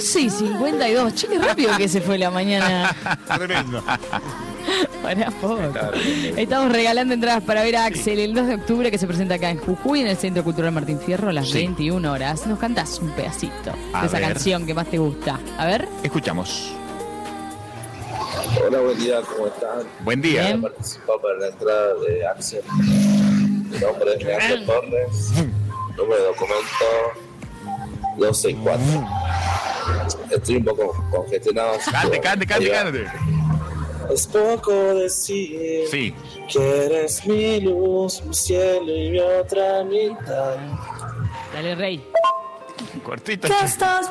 12:52. Che, qué rápido que se fue la mañana. Tremendo. Pará, poco. Estamos regalando entradas para ver a Axel el 2 de octubre, que se presenta acá en Jujuy, en el Centro Cultural Martín Fierro, a las 21 horas. Nos cantás un pedacito de esa canción que más te gusta. A ver. Escuchamos. Hola, buen día, ¿cómo están? Buen día. Bien. Participó para la entrada de Axel. Mi nombre es Leandro Torres. Número de documento 264. Estoy un poco congestionado. Cante. Es poco decir Sí. que eres mi luz, mi cielo y mi otra mitad. Dale, Rey. Cortito. Que estás